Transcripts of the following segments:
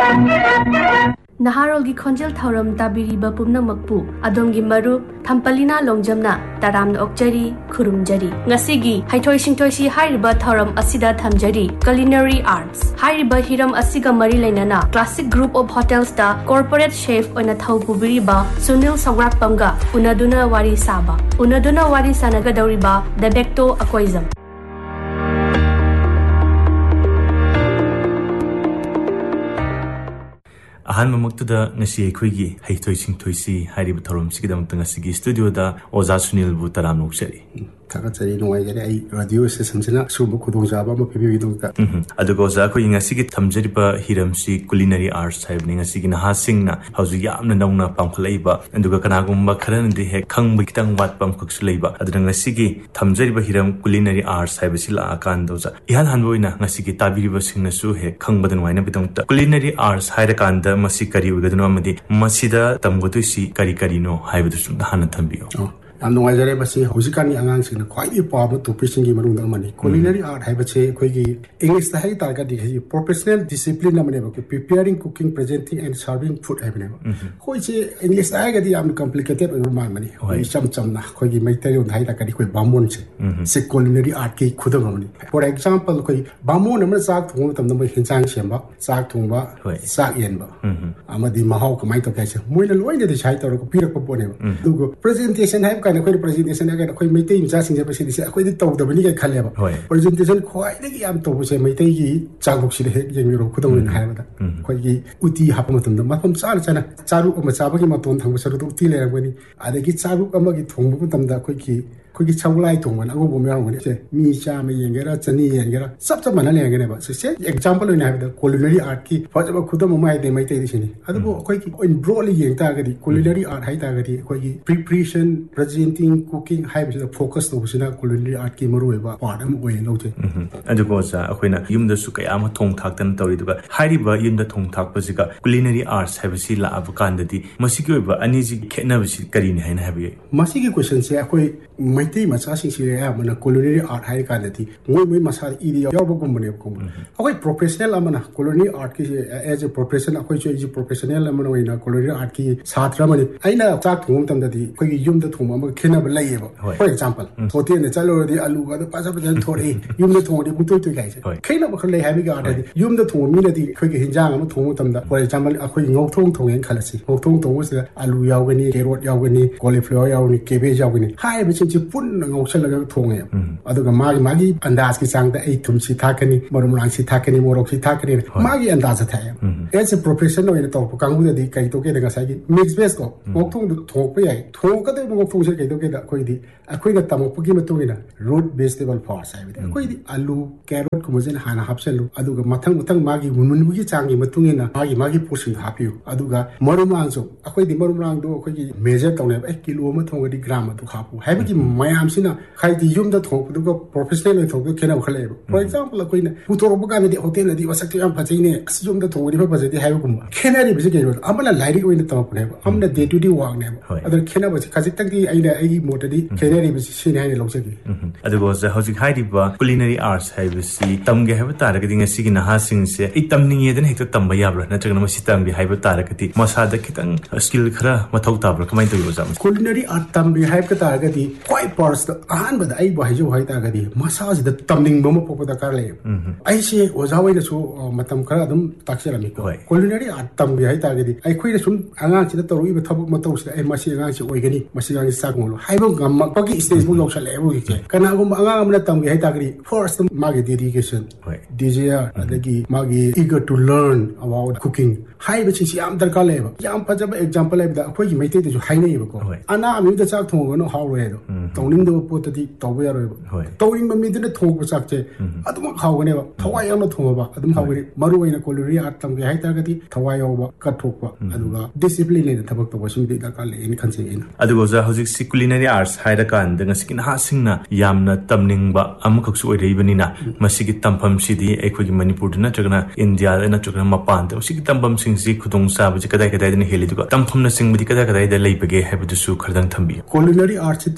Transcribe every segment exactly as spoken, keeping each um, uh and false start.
Naharolgi Khonjel Thauram Tabiriba Pumnamakpu Adongi Marup Thampalina Longjamna Taram Okjari Kurumjari Ngasigi Haithoi Singtoisi Hairiba Thauram Asida Thamjari Culinary Arts Hairiba Hiram Asiga Mari Lainana Classic Group of Hotels da Corporate Chef Oina Thaupubiriba Sunil Sawrakpamga Unaduna Wari Saba Unaduna Wari Sanaga Dauriba Debekto Akoizam Ahan Mamuktuda Nasi Equigi, Haitoi Singtoisi, Harib Torum Sigam Tangasigi Studio da Oza Sunil Butaram Luxury. Takatari no I radio Sansana, Subukudozaba, Pibiduka. Adugoza, Koyingasigi Tamjariba, Hiramsi, Culinary Arts, having a Sigina Hasingna, Hausuyam Nana Pamkaleba, and Dukanagumba Karan de Hekang Bikang Wat Pamcox Leba, Adrangasigi, Tamjariba Hiram, Culinary Arts, Habesila Akandoza, Ihan Hanwoina, Nasigi Tabiriba Singasuhe, Kang Badan Wina Bitonta, Culinary Arts, Hydakanda, Masikari, Ugadamadi, Masida, Tamgotusi, Karikarino, Hybidusum, the Hanatambio. I'm no idea, but see, Hosikani Angan, quite a power to preaching in Marunda money. Culinary art, have a say, Quigi, English, the high target, professional discipline, preparing, cooking, presenting, and serving food. Who is English, I get the I'm complicated with my money. Some some Quigi may tell you, high target with Bamonse, say culinary art key Kudamoni. For example, Bamon number Sak, one of them Hinsang Shamba, Sak Tumba, Sak Yenba, Amadi Mahawk, Michael Cassia, Mwin and Wayne the Shiter of Peter Popone. Presentation have kind of presentation again, quite may take just in the presentation, I quite told the Venica Caleb. Presentation quite the am to say, may take Chabuxi, the Euro Kudon have quite Uti Hapamatum, the Matum Sarachana, Charu Masabaki Maton, Tangasaru Tiller, when I get Charu Amagi Tongutam, the quickie. Quick Chawlai to one, I go when it said, Me, Shami, and Gera, Tani, and Gera, Subtamanali, and Gera. So, say, example, in have the culinary art key, whatever Kudamai, they might take this in. Other quite in broadly and targeted, culinary art, high targeted, quite preparation, presenting, cooking, high with the focus of culinary art key, Marueva, part of way noted. And the goes, Aquina, Yum the Sukayama Tong Taktan Toriduga, Hariba, Yum the Tong Takpasica, culinary arts have a sila avocandati, Masikuba, Anizi, Kenavisi, Karin, and heavy. Masiki questions, say, my team as asking Syria, culinary art high quality, we must have idiot company. Okay, professional Amana, culinary art as a professional, which is a professional Amano in a culinary art key, Satramani. I know talk to them that the Yum the Tumama Kenab. For example, Totin, the Chalo, the Aluga, the Pasapan Tori, Yum the Tori, Mutu guys. Kenab having got Yum the Tumina, the quick Hinjam, Tumum, for example, a quick no tongue tongue and Kalasi, no tongue tongue was the Alu Yawini, Kerot Yawini, cauliflower Yawini, Cabbage Yawini. High, which is put Shalaga Tonga. Other Magi Magi and Daski sang the eight Tumsi Takani, Morumansi Takani, Moroki Takani, Magi and Dazataya. As a professional in the top of Kanguda di Kaitoke Nagasaki, mix Vesco, Mokung the Tope, Toka the Mokusa Kaitoke, Quidi, a queen of Tamopukimatuna, root vegetable parts. Quidi, Alu, Carrot, Kumazin, Hana Hapselu, Aduga Matang Matang Magi, Munui Tangi Matungina, Magi Magi pushing happy, Aduga, Morumanzo, a quidi Morumando, Quidi, Major Town, a kilo Matonga di Grammar to Hapu. Having my Amsina, Kaiti Yum the Tonk, the professional talk, can have For example, a queen who told Bogani the hotel, the was actually Patine, assume the Tonk, was at the Havum. Can I be again? I'm gonna light it in the top never. I'm the day to do one never. Other Kenna was Kazitaki, either a motadi, Canary was seen any Losaki. Other was the Hosik Haidiba, culinary arts have a sea, Tamga have a targeting a signa hasing, say, it tamning and hit a tambayabra, Natanamasitam behind a targeti, Masada Kitan, a skill kra, Matotabra, come into Rosam. Culinary art tambi have a targeti, quite parts the and but I buy you white agadi, massage the tumbling momo popo the carle. I say was always so Matam Karadum, Taxeramico. Culinary art tambi agadi. I quit from Anansi the Tori, the top of Matos, and Masiansi, Wagani, Masian Sagulo. I will come, Paki stays Bullock Shall Kanagum Angam Tambi agadi, first Maggie dedication. D J R, the Maggie eager to learn about cooking. High which is Yam Dalkaleva. Yam Pajaba example like that, where you may take to high neighbor. And now I'm in the South Tongue, how red. Toning the put the Taware. Towing the middle of the talk was actually. I don't know how whenever Tawai on the Tova, I don't know how Maru in a culinary art, Tambi Haitagati, Tawai over Katoka, and discipline in the Tabak was in the Dakali in Kansin. Adugoza Hosik culinary arts, Haidakan, the Naskin Hasina, Yamna, Tamningba, Amakoksu, Ravenina, Masiki Tampam City, Equity Manipur, Natagana, India, and Natagana Mapanta, Siki Tampam Singsi, Kudong Savage, Kadaka, and Heliduka, Tampam Sing with the Kadaka, the Lapage, have to sue Kardan Tambi. Culinary arts, Tampam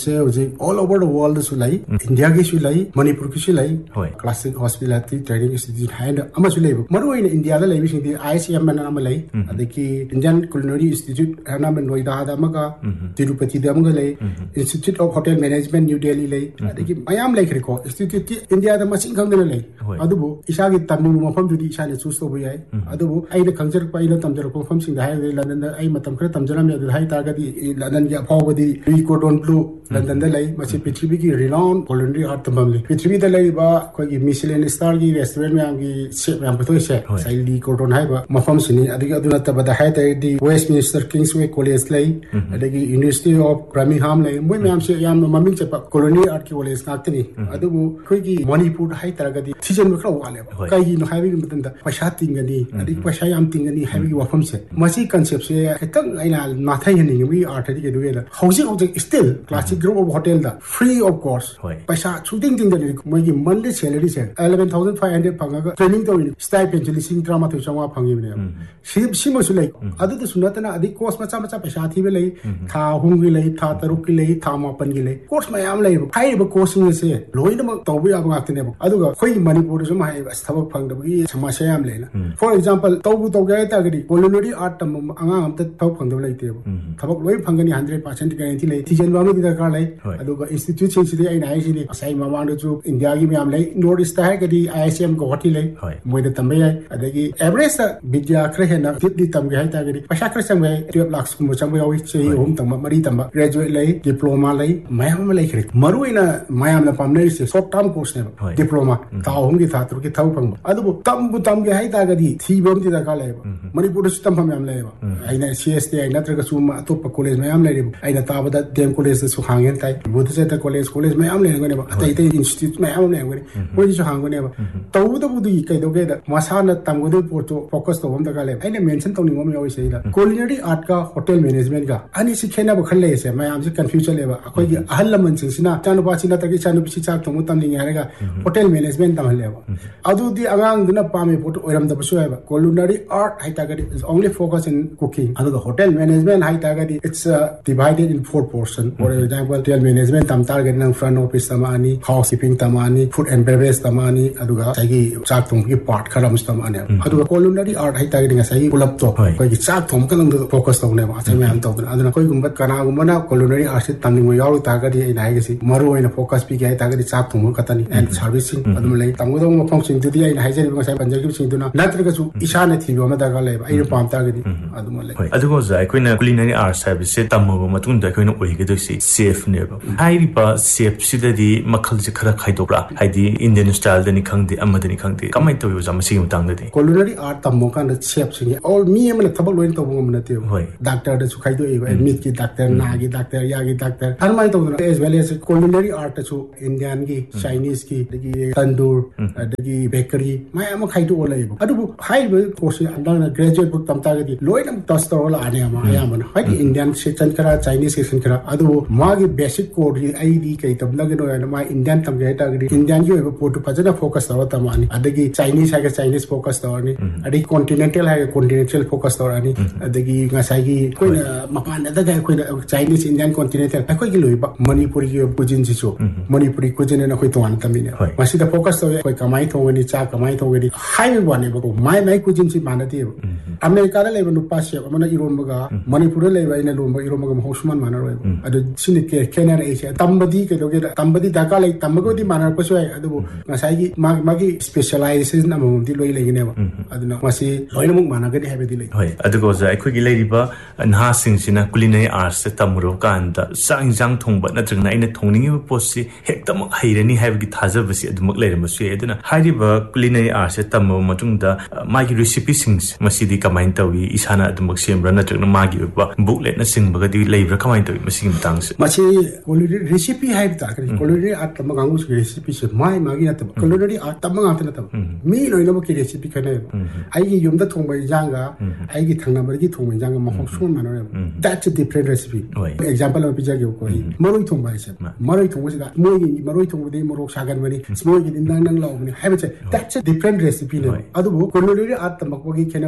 से हजिक all over the world सु लाई India की सु लाई मणिपुर की सु लाई classic hospitality training institute हाइन अमा सु लाई मरु in India दा लाई बिसिंग दी ICM मन अमा लाई अदकी इंडियन कुलिनरी इंस्टीट्यूट हना में नोएडा दा मगा तिरुपति दा मगा लाई institute of hotel management new Delhi lie अदकी मयाम lie खरेको institute India दा मसिंग खंगना लाई अदुबो इसागी तमनु मफम जुदी इसाने चूज तो बुयाई अदुबो आइना खंजर पाइना तमजर को फम सिंग दा हाय लंदन दा आई मतम खरे तमजरा में अदु हाय तागदी लंदन की अफावदी रिकॉर्डन ब्लू लंदन दा लाई मसे पृथ्वी की रिनाउंड कुलिनरी आर्ट तमम लाई पृथ्वी दा लाई बा कोई मिशेलिन स्टार की रेस्टोरेंट में आमगी शेफ में आमतो से साइली कोडन हाय बा मफम सिनी अदगी अदुना तब दा हाय तागदी Westminster Kingsway college lie अदगी university of Birmingham लाई मोय में आमसे याम ममिंग चेप कुलिनरी आर्ट की कॉलेज नाक्तनी अदुबु कोई की मणिपुर हाय तागदी थिजन में खरा वाले कई नो हाय बि मतन दा पैसा तिंगनी अदगी पैसा याम तिंगनी हाय बि वफम से मसी कांसेप्ट से खतंग आइना नाथाय हनी मी आर्ट दी के दुगेला हौजे हौजे still classic group of hotel दा फ्री ऑफ कोर्स पैसा शूटिंग तिंग दी मोय मंथली सैलरी से eleven thousand five hundred फंगा training तो स्टाइपेंड जली सिंग ड्रामा तो चंगा फंगी ने सिप सिमसु लै अदु तो सुनतना अधिक कोर्स मचा मचा पैसा थी बे लै था हुंगी लै था तरुक की लै था मापन की लै कोर्स मयाम लै हाई बे कोर्सिंग से लोइनम तौबे अब गातने अदुगा खोई मणिपुर जो माय थबक फंगदबगी समस्या याम लेना फॉर एग्जांपल तौबु तौगे तागदी कुलिनरी आर्ट तम अंगा अमत थब फंगदब लैते थबक लोइ फंगनी one hundred percent गारंटी लै थिजन बानु दिदा का लै अदुगा इंस्टीट्यूट सिंग सिदे आई नाइ सिनी असai ममांग जो इंडिया की म्याम लै नॉर्थ ईस्ट है गदी आईएसएम को होटी लै मोइद तंबे है अदगी एवरेज विद्या खरे हेना दिपली तमगे है तागदी पैसा खरे संगे twelve लाख कुम संगे यावी से होम तम मरी तम ग्रेजुएट लै डिप्लोमा लै मयाम लै खरे मरुइना मयाम ना पामनै से शॉर्ट टर्म कोर्स ने डिप्लोमा ता होम की थातर की थव फंग अदबु तम तमगे है तागदी थीबम दिदा का लै मणिपुर सिस्टम फम म्याम लै आइना सीएसटी आई नत्र का सुम अतोप कॉलेज म्याम लै आइना ताबदा डेम कॉलेज से सुखांगेन ताई बुद्धसेता कॉलेज कॉलेज म्याम लै गने अतै तै इंस्टीट्यूट म्याम लै गने मोइ जो हांगने तौबदा बुदु कैदोगे दा मसाना तमगदु पोर्टो फोकस तो हम दा गाले आइना मेंशन तौनी मम यावी सेदा कुलिनरी आर्ट का होटल मैनेजमेंट का अनि सिखेना बखले से म्याम से कंफ्यूजन लेबा अखोय की अहल लमन सिना चानु पाची नत्र की चानु पिसी चाक तमु तमनी हारेगा होटल मैनेजमेंट तम लेबा अदु दि अगांग दुना पामे photo Oram the Basu हैबा culinary art high तागदी is only focus in cooking अदु the hotel management high तागदी it's divided in four portion for example hotel management तम टारगेट नंग front office तमानी housekeeping तमानी food and beverage तमानी अदुगा साइगी चाक थोम की part खरम तमाने अदुगा culinary art high तागदी ngasai pull-up तो कोई चाक थोम कलंग focus तौने बा से ma'am तौदन अदुना कोई गुम्बत कना गुमना कुलिनरी आर्ट से तमनिंग याव तागदी इ नाइ गसी मरु ओइना फोकस पि गय तागदी चाक थोम कतनी एंड सर्विसिंग अदुम लै तंगदो मफम सिंग दुदि इ नाइ जरि ngasai पंजर की सिंग दुना नत्रगसु इशाने थिबो म दागा लै इ पाम तागदी अदुम लै अदुगो जाय कोइना कुलिनरी आर्ट सर्विस से तमबो मतुन दा कोइना ओइगदोसी सेफ नेबा हाइरिबा सेफ सिददी मखल से खरा खाइदोब्रा हाइदी इंडियन स्टाइल दनि खंगदे अमदनि खंगदे कमाइ तोयो जा मसी मुतांगदे कुलिनरी आर्ट तमो कान सेफ सिंग ऑल मी एमन थबक लोइन तबो मनते डॉक्टर द सुखाइदो ए मीट की doctor Nagi doctor Yagi doctor हरमाइ तबो as well as culinary art सु इंडियन की चाइनीज की दगी तंदूर दगी बेकरी माय अम खाइदो ओलेबो अदुबु हाइबो कोर्स अंदर ग्रेजुएट बुक तमतागदी लोइन टच तोला आने अमा यामन हाइदी इंडियन सेक्शन करा चाइनीज सेक्शन करा अदुबु मागी बेसिक कोड की आईडी कई तबलगनो यान मा इंडियन तम गय तागदी इंडियन की ओइबो पोटो फजना फोकस तव तमानी अदगी चाइनीज है चाइनीज फोकस तवनी अदगी कॉन्टिनेंटल है continental focus तवरानी अदगी ngasai gi koina mapan da ga koina Chinese Indian continental akoi gi loiba Manipuri gi cuisine ji so Manipuri cuisine na koi toan tamine masi da focus to koi kamai thongani cha kamai thongani hai me bane ba mai mai cuisine si manati America da leba nupa se amana iron baga Manipur da leba ina lomba iron baga hosman manar ro adu sini ke kenar asia tambadi ke doge tambadi da ka lai tamgo di manar ko so adu ngasai gi magi specialization na mo di loi legine ba adu na masi loina muk managa di habe di lai hoi adu go za akoi gi leiriba anha singsina culinary arts se tamuro kanda sang jang thongba natrna ina thongningi posi hektam hairani haibgi thajabasi adumuk leiramasu eduna hairiba culinary arts se tammo matungda magi recipe sings masidi kamain tawi isana adumuk sembra natrna magi ba booklet na singbaga di leibra kamain tawi masigi matangse masi culinary recipe haib ta culinary art tamagangu recipe se mai magi na culinary art tamanga na tam mi loina mo ki recipe kana ai gi yumda thongba janga ai gi thangna bargi thongba janga ma hosum manore that's a different recipe example of pizza gyo ko maroi thongba ise maroi thongba se moi gi maroi thongba de morok sagan bani moi gi nang nang law bani have that's a different recipe ne adu bo culinary art tamakwa gi khena badi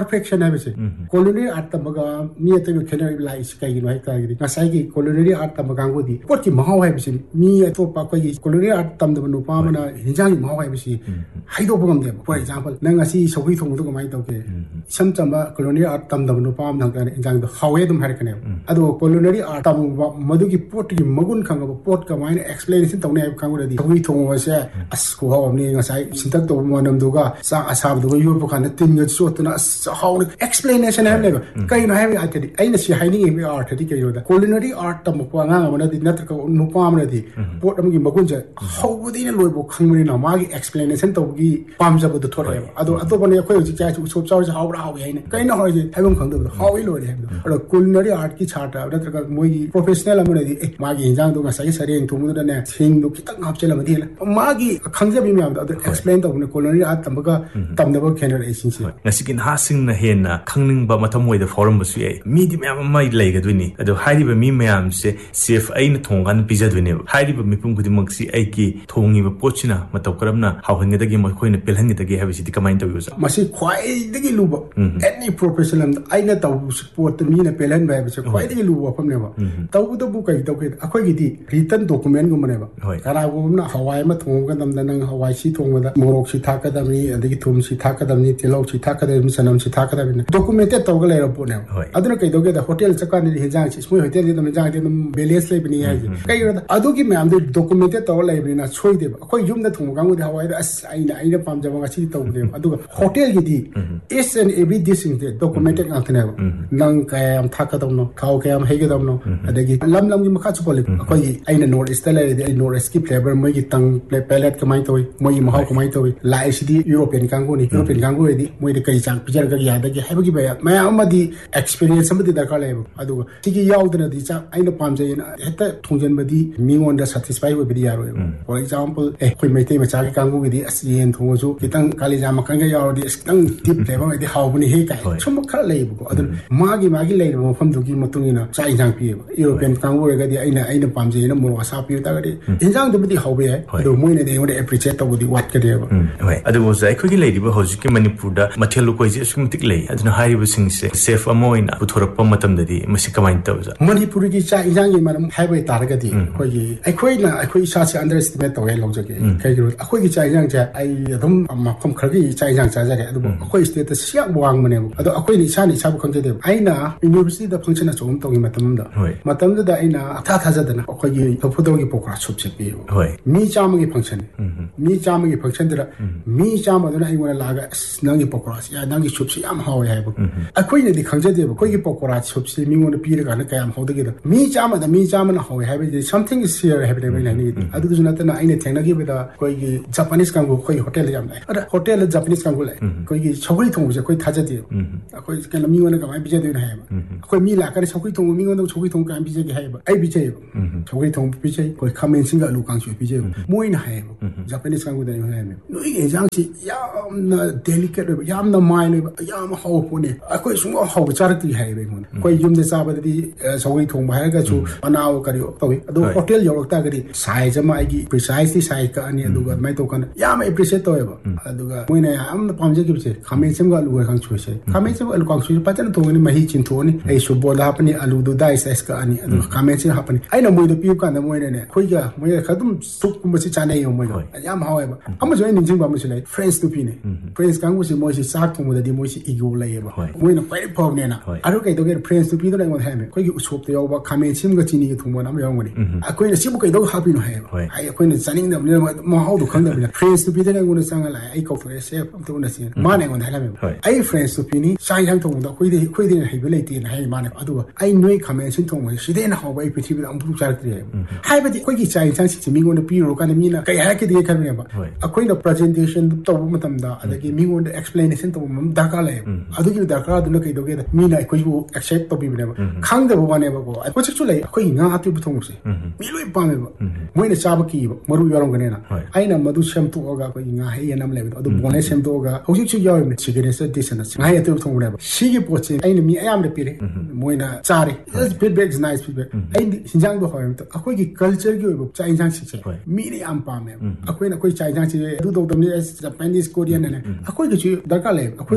perfection है वैसे culinary art तमगा मी तो भी खेलने वाला इस कहीं नहीं था कि नसाई की culinary art तमगा को दी बहुत की महाव है वैसे मी तो पाको ये culinary art तम तो बनो पाम ना हिंजांग महाव है वैसे हाई तो बगम दे for example नंगा सी सभी थोंग तो कमाई तो के सम चंबा culinary art तम तो बनो पाम नंगा हिंजांग तो हावे तुम हर कने अदो culinary art तम मधु की पोट की मगुन खांगा पोट का मायने explanation तो नहीं खांगो दी सभी थोंग वैसे अस को हाव हमने नसाई सिंतक तो मनम दुगा सा असाब दुगा यूर पुखान तीन गज सोत ना हाउ explanation है लेगा कहीं ना है आते दी ऐन सी हाइनिंग में art दी कहीं होता culinary art तम को आंगा मना दी नत्र का नुपाम ना दी पोट हम की मगुन से हाउ दी ने लोग वो खांगने ना मागी explanation तो की पाम जब तो थोड़ा है अदो अतो बने कोई उसी चाहे उस चाव से हाउ हाउ है ने कहीं ना हो जे हम खांग दो हाउ ही लोग है और culinary art की छाटा नत्र का मोई professional हम दी मागी हिंजांग तो सही सरेंग तो मुझे ने सिंग दो कितना आप चला मधी मागी खांग भी में आम तो explain तो culinary art तम का तम दबो खेनर ऐसी से ngasi kin ha sing na hen na khangning ba matam moi da forum ba su ye mi di myam mai lai ga duni ado hairi ba mi myam se chef ai na thong gan pizza duni hairi ba mi pum gudi mak si ai ki thongi ba pochina mataw karam na haw han ga da gi ma khoi na pel han ga da gi ha bi si di kamain taw yusa masi khwai da gi lu ba any professional ai na taw support mi na pel han ba bi se khwai da gi lu ba pham ne ba taw da bu kai taw kai akhoi gi di written document gum ne ba kara gum na hawai ma thong ga dam da nang hawai si thong da morok si tha ka da mi adagi thum si tha ka da mi tilau si tha ka da mi sanam si tha ka da mi documented taw ga lai ra po ne aduna kai do ge da hotel chaka ni hejang si smoi hotel ni dam jang de balance lai bini hai kai ra adu ki me am de documented taw lai bini na choi de akhoi yum da thum ga ngu de hawai da as ai na ai na pam jaba ga si taw de adu hotel gi di is and every this thing de documented ga thne nang kai am tha ka dam no khau kai am he ge dam no adagi lam lam gi makha chu pole akhoi ai na north east lai de north east ki flavor moi gi tang palette ka mai toy moi mahau ka mai toy lai si di European kangu ni European kangu di moi de kai chang pijar ga ya da gi haiba gi ba ma amadi experience amadi da ka lai adu ti gi yaw da di cha aina pam jai na heta thongjen ma di mi ngon da satisfy we bi ya ro for example eh koi mai te ma cha kangu gi di asien thong jo kitang kali ja ma kan ga yaw di kitang tip le ba di haw ni he kai chum kha lai bu adu ma gi ma gi lai mo pham du gi matung ina cha injang pi European kangu ga di aina aina pam jai na mo sa pi ta ga di injang du bi haw be adu moi ne de ngo de appreciate ta bu di wat ka de ba hoi adu was ai khoi lai di ba hoji ke manipur da mathelu koi je sum tik lai aduna hari bu sing se safe amoina puthorap pa matam da di masi kamain ta uza manipur gi cha injang gi manam hai bai tar ga di khoi gi ai khoi na ai khoi sa se underestimate ta we lo je ke kai gi khoi gi cha injang cha ai adum ma khom khar gi cha injang cha ja de adu khoi state sia buang mane adu khoi ni sa ni sa bu khang je de ai na university da function na chom tong gi matam da matam da ai na tha tha ja da na khoi gi photo gi pokra chup che pi hoi mi cha ma gi function mi cha ma gi function da mi cha ma da ai ngona la ga nang gi pokra ya nang gi chup si am haw ya bu a khoi ni di khang je de bu khoi gi pokra chup si mi ngona pi ga na ka am haw da gi da mi cha ma da mi cha ma na haw ya bu something is here have de na ni adu du na ta na ai ne theng na gi da khoi gi Japanese kang khoi hotel jam lai ada hotel Japanese kang lai khoi gi chogri thong je khoi tha ja de a khoi ke la mi ngona ka mai bi je de na ha ba khoi mi la ka chogri thong mi ngona chogri thong ka bi je gi ha ba ai bi je chogri thong bi je khoi khamen sing ga lu kang chu bi je moi na ha ba Japanese kang da ha me no i jang si yam na delicate yam na mai ne yam haw po ne a khoi sung haw ba char ti ha ba ngon khoi yum de sa ba di chogri thong ba ha ga chu panaw ka ri to adu hotel yo ta ga di size ma ai gi precisely size ka ani adu ga mai to kan yam appreciate to ba adu ga moi na yam na pam je gi se khamen sim ga lu ga kang chu se khamen sim alu kang chu pa chan to ni mahi chin tho ni ai su bo la pa ni alu du dai size ka ani adu khamen sim ha pa ni ai na moi do pi ka na moi ne ne khoi ga moi ga khadum suk kum si cha nei yo moi ga yam haw ba am jo ni jing ba mo si lai friends to pi ne friends kang wo si mo si sa thong mo da di mo si ego lai ba moi na pai pho ne na aru kai do ge friends to pi do lai mo ha me khoi gi usop te yo ba khamen sim ga chini gi thong mo na mo yo ngoni a khoi na si bu kai do ha pi no ha ba ai khoi na saning da ne mo how do khang da bi friends to pi de ngo na sang la ai ko fo se am to na si ma ne ngon ha la me ai friends to pi ni sai sang thong da khoi de khoi de hai bi lai ti na hai ma ne adu ai noi khamen sim thong mo si de na ho ba ai pi thi bi am bu char ti hai ba di khoi gi chai sang si chi mi ngo na pi ro ka na mi na kai ha ki de khan ne ba a khoi na presentation to bu matam da adagi mi ngo na explanation to mum da ka lai adu gi da ka du na kai do ge da mi na khoi bu accept to bi ne ba khang da bu ne ba ko ai ko chu lai khoi nga ha tu bu thong se mi loi pa me ba moi na cha ba ki ba maru yo rong ne na ai na madu sem tu ga ko nga he ya nam le ba adu bon le sem tu ga ho chi chu yo me chi ge ne sa dis na nga ya tu thong ne ba shi gi po che ai na mi ai am le pi re moi na cha re feedback is nice feedback ai hinjang do ho to akhoi gi culture gi bu cha hinjang si che mi ni am pa me akhoi na koi cha hinjang si du do dam ni Japanese Korean ne akhoi gi chu da ka le akhoi gi chu am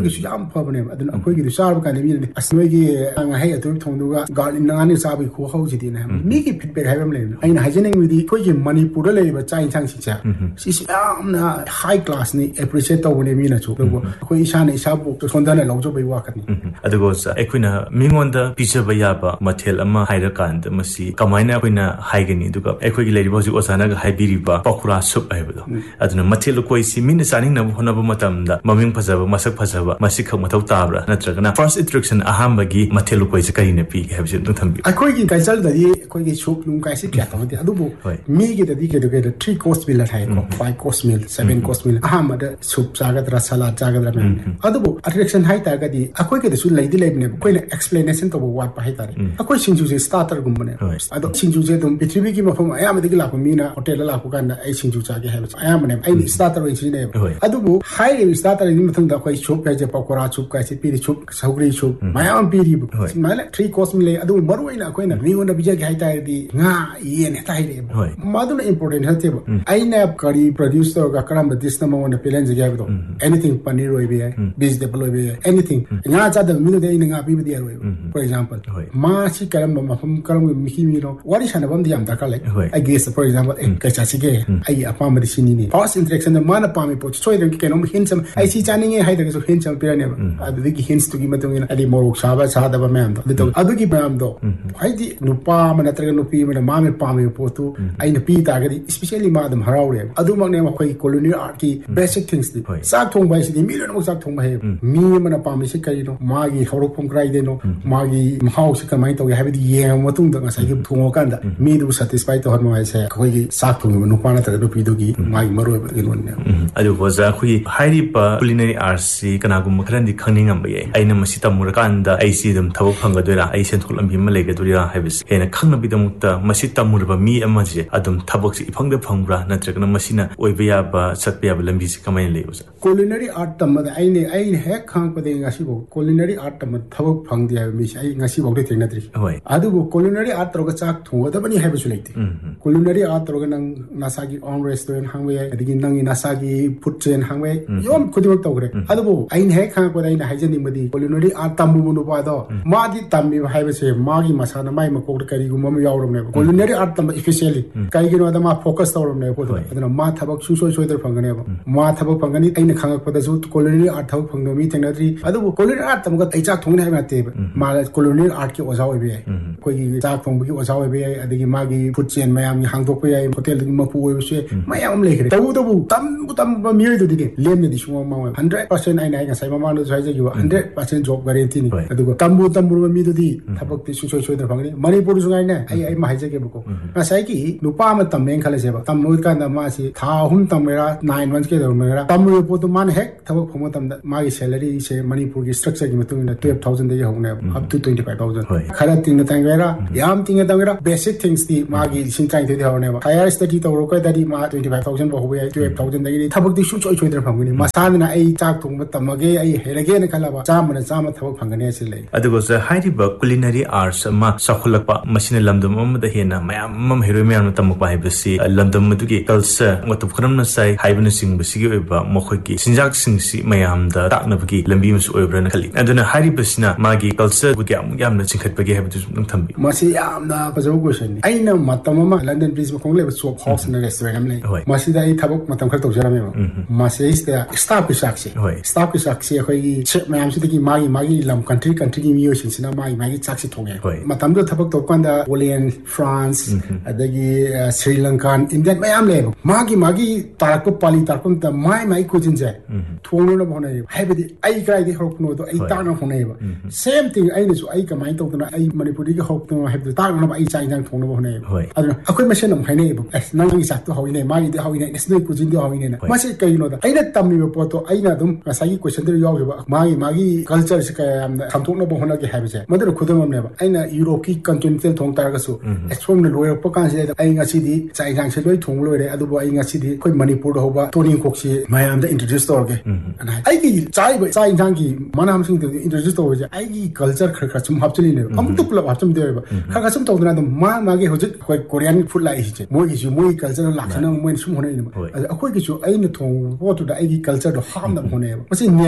yam phobane adun akhoi gi char ba kan mi ne asmai gi anga hai atu thongduga garden nangani sabi khu hau ji din mi gi feedback haibam le aina hajening wi di khoi gi manipur le ba chai chang si cha si si amna high class ni appreciate tawne mi na chu ko khoi isa ne isa bu sonda na lawjo bai wa kan adugo sa ekwina mingonda pizza ba ya ba mathel ama haira kan da masi kamaina ekwina haigani duga ekoi gi le bo ji osana ga haibiri ba pakura sup aibado aduna mathel koi si min saning na hona ba matam da maming phajaba masak phajaba masik kham mathau tabra natragana first introduction aham bagi mathel koi se kai na pi ge habse nu thambi akoi gi kaisal da di akoi gi shop lung kai si kya ta de adubu mi gi da di ke de three course meal thai ko five course meal seven course meal aham da soup sagadra salad sagadra me adubu attraction hai ta ga di akoi ge da su lai di lai ne koi na explanation to wat pa hai ta akoi singju se starter gum ne ado singju se dum pithribi gi mafam ayam de gi la ko mi na hotel la ko kan na ai singju cha ge ha ayam ne ai starter wi si ne adubu hai re starter ni mathang da koi soup ka je pakora soup ka si pi soup saugri soup mayam pi ri mala three course meal adu maru ina koi na mi ona bija ge hai ta di nga ye ne ta hai re madu na important ha te ai na kari producer ga karam dis na mo na pelen je ga do anything paneer oi bi vegetable oi bi anything nga cha da mi de ina nga bi bi oi for example ma si karam ma fam karam mi ki mi no wari sana bam di am da ka le I guess for example ka cha si ge ai apa ma di sini ni first interaction ma na pa mi po choi de ke no hin sam ai si cha ni nge hai da so hin sam pira ne adu gi hints to gi ma tung ina adi morok sa ba sa da ba me am do adu gi ba am do ai di nu pa ma na tra nu pi ma ma me pa mi po tu ai na pi ta ga di especially ma dam harau re adu ma ne ma khoi colonial art ki basic things di sak thong bai si di mi lo no sak thong bai mi ma na pa mi si kai no ma gi horok phom krai de no ma gi mahau si ka mai to ga ha di ye ma tung da sa gi thong kan da mi du satisfy to har ma ai se khoi gi sak thong nu pa na tra nu pi do gi ma gi maro ba gi non ne adu ko za khoi hairi pa culinary arts si kana gum khran di khangning am bai ai na masi tamur kan da ai si dum thawak phang ga doira ai sen thol am bi ma le ga doira habis hena khangna bi dam ta masi tamur ba mi ama je adum thabak si phang de phang bra na tragna masina oi ba ya ba sat ba ya ba lambi si kamai le usa culinary art tam da ai ne ai hek khang pa de ngasi bo culinary art tam thawak phang de mi ai ngasi bo de thengna tri adu bo culinary art ro ga chak thu da bani habi su leite culinary art ro ga nang nasagi on restaurant hang we adigi nang nasagi food chain hang we yom khudi to gre adu bo ai ne hek khang pa ai na haijani madi culinary art tam bu nu pa do ma di tam mi hai ba se ma gi masana mai ma ko kari gu ma yaw rom ne culinary art tam officially kai gi no da ma focus to rom ne po do adana ma thabak su so so der phang ne ba ma thabak phang ni ai na khang pa da su culinary art thabak phang no mi theng na tri adu bo culinary art tam ga ai chak thong ne ha te ma culinary art ki oza oi bi ko gi chak thong bi oza oi bi adigi ma gi food chain mayam ni hang dok pa ai hotel gi ma pu oi se mayam le kre tabu tabu tam bu tam ba mi do di lem ne di su ma one hundred percent ai na ga sai ma ma no sai je gi one hundred percent job guarantee ni adu go tambu tambu mi do di thabak ti su so so der phang ni manipur su ngai na ai ai ma hai je ge bu ko na sai ki nu pa ma tam men khale se ba tam mo ka na ma si tha hum tam mera nine months ke dor mera tam mo po to man hek thabak phom tam da ma gi salary se manipur gi structure gi matung na twelve thousand de ho na up to twenty-five thousand khara ting na tang vera yam ting na tang vera basic things di ma gi sin tang de ho na ba higher study to ro ko da di ma twenty-five thousand bo ho be twelve thousand de gi thabak ti su so so der phang ni ma sa na ai chak thong ba tam ge ai herage na khala ba cham na cham thabak phang ne se le adugo sa hairi ba culinary arts ma sakhulak pa machine lamdam am da hena mayam mam hero me am tam pa hai si lamdam mu gi culture ngotu khram na sai haibna sing ba si gi ba mokhoi gi sinjak sing si mayam da tak na gi lambi mu so obra na khali aduna hairi basina ma gi culture bu gi am yam na chingkhat ba gi habu nang thambi ma si yam na pa jo question ai na matam ma London Bridge ma khong le ba shop house na restaurant am le ma si da ai thabak matam khal to jara me ma si is da staff ki sak si staff ki sak si khoi gi chef mayam si gi ma gi ma gi lam country country gi mi yo sin sina ma gi ma gi chak si thong e matam do thabak to kan da Poland France adagi Sri Lankan Indian mayam le ma gi ma gi tarak ko pali tarak ko ta mai mai ko jin ja thong no na bhona hai ba di ai krai di hok no to ai ta na phone ba same thing ai ni su ai ka mai to na ai manipuri gi hok to hai ba ta na ba ai chai jang thong no bhona aduna akoi ma sen nam hai ne ba nang gi sak to hoi ne ma gi di hoi ne nesne ko jin di hoi ne ma se kai no da ai na tam mi po to ai na dum sa gi question de yaw ba ma gi ma gi culture se ka am da tham thok no bhona gi hai ba se ma de khudam am ne ba ai na Europe ki continental thong tar ga su extreme na loyer po kan se ai nga si di chai jang se loi thong loi re adu bo ai nga si di koi manipur ho ba toning kok si mai am da introduce to ge ana ai gi chai ba chai jang gi manam sing de introduce to je ai gi culture khar khar chum hap chili ne am tu pula hap chum de ba khar khar chum to na dum ma ma ge ho je koi Korean food lai hi je mo gi ju mo culture la khana mo sum hone ne ma akoi gi ju ai na thong ho to da ai gi culture do ham da hone ba si nature ne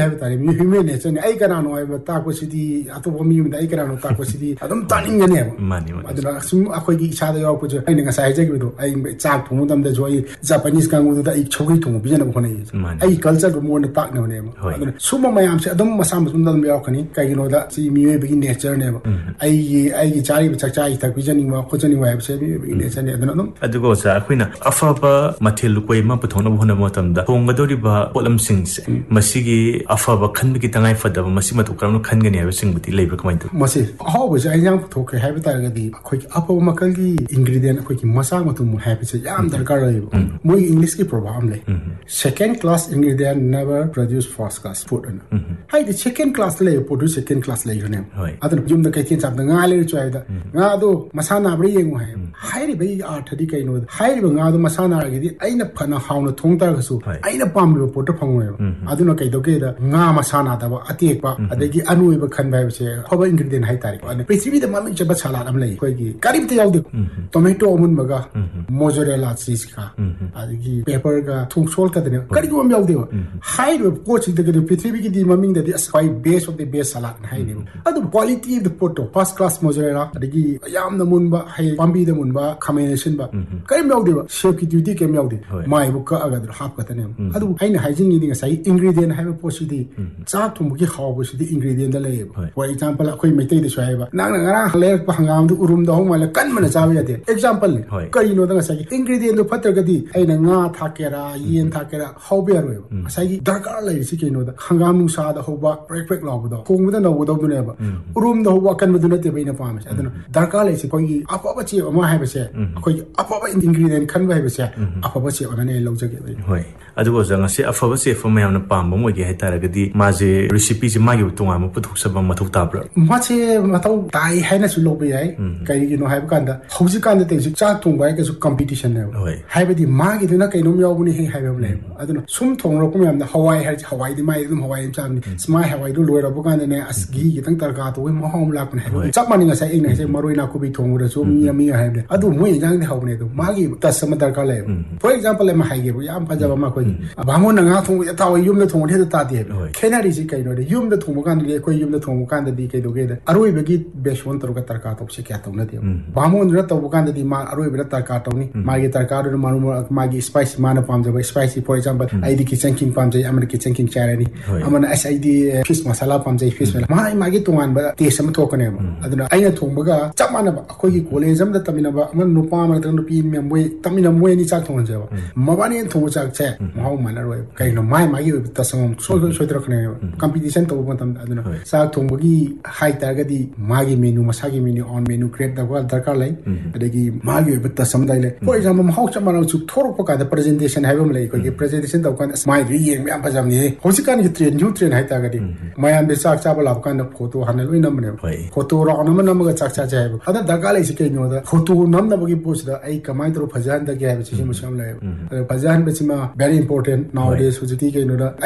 have time, you human, and I can know taco city, Atomi, I can know taco city, I don't turning the name. Money. I don't assume I could each other opposite, and as I take with I'm talk to them the joy Japanese can go to the Choki to be one. I culture to more than talk no name. Some of my arms, I don't Masam Sundan Biokani, you know that see me begin nature name. I I charity with Chachai, Tapijan, Coaching Web, say in nature. I do go, sir, Quina, Afaba, Matilque, Mapatona, Honamotam, the Hongadoriba, Polam sings, Masigi, Afaba, Kanbikitangai for the Masima to Crown Kangan, everything with the labor coin. Masi, always I young talk a habitat, the quick upper Makali ingredient, quick Masamatum habits, Yam Darkara, more English program. Second class ingredient never produce first class food. Hi, the second class lay produce second class lay your name. Other Jum the Kitchens of the Nali Chida, Nado, Masana bring him. Highly be art, Dicano, highly Nado Masana, I in a pana hound Tontarsu, I in a palm report upon him. I do not get together, Na Masana, Atipa, Adegi Anuiba Canva, Hover ingredient Haitari, and basically the Mamma Jabba salad, I'm like, Carib the tomato munbaga, mozzarella cheeseka, Adegi pepper, two salt, Carigo Meldio, hide of coach the Petribi, the Maming that is quite base of the base salad, hiding. Other quality of the poto, first class mozzarella, Adegi Yam the Munba, Pambi the Munba, combination, but Carimeldio, Shaki duty came out. My book, I got half got a name. I do find hygiene eating a side ingredient, have a possibility. Start to make how was the ingredient the label. For example, I may take the driver. Nanga leg Pangam to Urum the home while a gunman is out there. Example, Karino, the second ingredient of Patragadi, I know Takera, Yen Takera, how be a say dark lady, you know, the Hangamusa, the Hoba, break law with the home with the without the never. Urum the Hobakan with the native in a farm. I don't know. Dark lady, Kogi, Apache, or my have a share. Apa ingredient can have a share. Apache, or an low jacket. ಅದು ಗೋಸಂಗಸಿ ಅಫಬಸೆ ಫಮ ಯಾಮನ ಪಾಂಬ ಮೊಗೆ ಹೈತಾರಗದಿ ಮಾಜೆ recipe ಮಾಗಿ ತುಂಗಾಮ ಪುಥುಕ್ಸಬ ಮಥುಕ್ ತಾಬ್ರ ಮಾಚೆ ಮಥೌ ತಾಯಿ ಹೈನ ಸು ಲೋಬ ಯಾಯಿ ಕೈಗಿನೋ ಹೈಬ ಕಾಂದ ಹೌಜಿ ಕಾಂದ ತೆಜು ಚಾ ತುಂಬಾಯ ಕಸು competition ನೆ ಹೈಬದಿ ಮಾಗಿ ದಿನ ಕೈನೋ ಯಾವನಿ high ಹೈಬ ಲೆ ಅದನ ಸುಮ್ ಥೋಂಗ್ರೋ ಕುಮ ಯಾಮದ Hawaii high Hawaii the Mayi ದುಮ್ Hawaii ಚಾಮ್ನಿ Smahi Hawaii ದು ಲೋಯರ ಬ ಕಾಂದ ನೆ ಅಸ್ಗಿ ಗಿತಂಗ್ ತರ್ಕಾ ತೋ ಮ ಹೌಮ್ ಲಾಕ್ನ high ಚಪ್ ಮಾನಿ ngasa ing ne se maroina kubi thongura su mi mi haibe adu moi jang ne hawne du magi tasama darka le for example ma haige bu yam phajaba ma koi Bamon nga thong ya taw yum na thong the ta de khenari si kai no de yum da thong kan de koi yum da thong kan de kai do ge da aroi be gi beshon tar ka tar ka to se kya to na de Bamon ra to kan de ma aroi be tar ka to ni ma gi tar ka do ma ma gi spicy ma na pam de spicy for example I D kitchen king pam je amana kitchen king charani amana S I D fish masala pam je fish ma ma gi tongan ba te sam to ka ne aduna ai na thong ba ga chap ma na ba koi gi college am da tamina ba amana no pa ma ta no pi me moi tamina moi ni chak thong je ba ma ba ni thong chak che ma Kay no mai mai yu tasam so so trakne competition to matam aduna sa thonggi high targadi magi menu masagi menu on menu create da wal darkar lai adegi magi yu tasam dai le for example ma hok chamana chu thor pa ka da presentation haibam lai ko presentation da kan mai ri yeng me am pajam ni hosikan gi train new train hai targadi mai am be sak cha bala kan da photo hanel oi nam ne photo ro nam nam ga chak cha cha ada darkar lai sikai no da photo nam na bagi post da ai kamai tro phajan da ga ha chi chi musam lai phajan be chima very important nowadays, which is